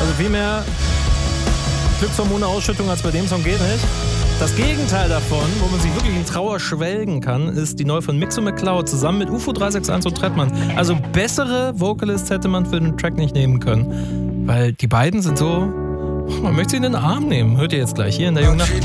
Also viel mehr Glückshormone-Ausschüttung als bei dem Song geht nicht. Das Gegenteil davon, wo man sich wirklich in Trauer schwelgen kann, ist die neue von Mixo McCloud zusammen mit UFO 361 und Trettmann. Also bessere Vocalists hätte man für den Track nicht nehmen können. Weil die beiden sind so, man möchte sie in den Arm nehmen. Hört ihr jetzt gleich hier in der Jungen Nacht.